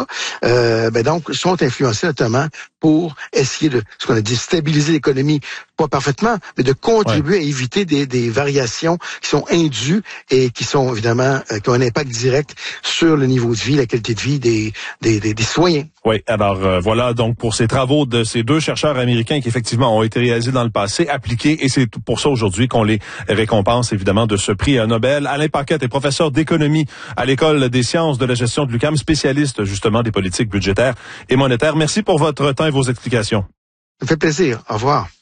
donc sont influencés notamment pour essayer de, ce qu'on a dit, stabiliser l'économie, pas parfaitement, mais de contribuer à éviter des variations qui sont indues et qui sont évidemment, qui ont un impact direct sur le niveau de vie, la qualité de vie des citoyens. Oui, alors voilà donc pour ces travaux de ces deux chercheurs américains qui effectivement ont été réalisés dans le passé, appliqués, et c'est pour ça aujourd'hui qu'on les récompense évidemment de ce prix Nobel. Alain Paquette est professeur d'économie à l'École des sciences de la gestion de l'UQAM, spécialiste justement des politiques budgétaires et monétaires. Merci pour votre temps et vos explications. Ça me fait plaisir. Au revoir.